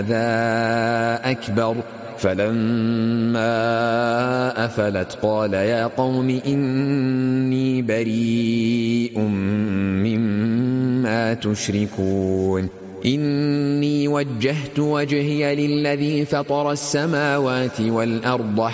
أكبر. فلما أفلت قال يا قوم إني بريء مما تشركون إني وجهت وجهي للذي فطر السماوات والأرض